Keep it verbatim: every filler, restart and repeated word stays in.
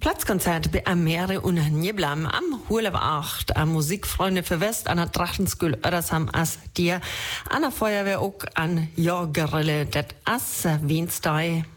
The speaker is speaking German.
Platzkonzert bei Amere und Niblam am Hulef acht, am Musikfreunde für West, an der Trachtenskul Ödersam as dir, an der Feuerwehr auch an Jorgerille, det as Wienstei.